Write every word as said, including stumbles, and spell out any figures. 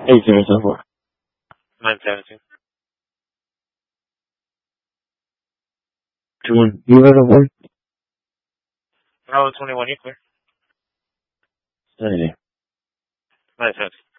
eighteen or so far. nine seventeen. Two one. You read a one? I was twenty-one, you clear. Saturday. nine seventeen.